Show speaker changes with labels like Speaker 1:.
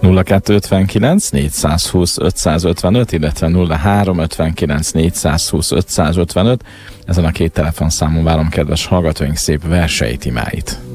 Speaker 1: 0259 420 555, illetve 0359 420 555. Ezen a két telefonszámon várom kedves hallgatóink szép verseit, imáit.